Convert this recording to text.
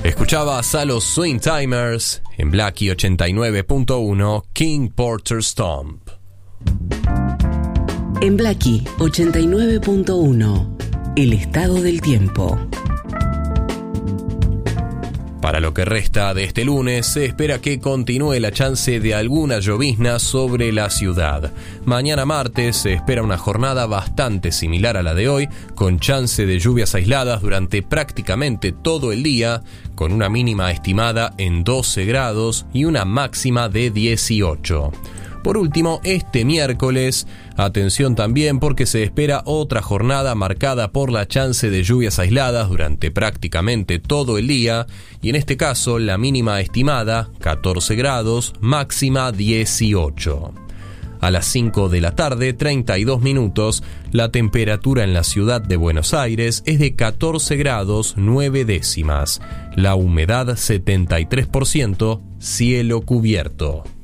Escuchabas a los Swing Timers en Blackie 89.1 King Porter Stomp. En Blackie 89.1, el estado del tiempo. Para lo que resta de este lunes, se espera que continúe la chance de alguna llovizna sobre la ciudad. Mañana martes se espera una jornada bastante similar a la de hoy, con chance de lluvias aisladas durante prácticamente todo el día, con una mínima estimada en 12 grados y una máxima de 18. Por último, este miércoles, atención también porque se espera otra jornada marcada por la chance de lluvias aisladas durante prácticamente todo el día, y en este caso la mínima estimada 14 grados, máxima 18. A las 5 de la tarde, 32 minutos, la temperatura en la ciudad de Buenos Aires es de 14 grados 9 décimas. La humedad 73%, cielo cubierto.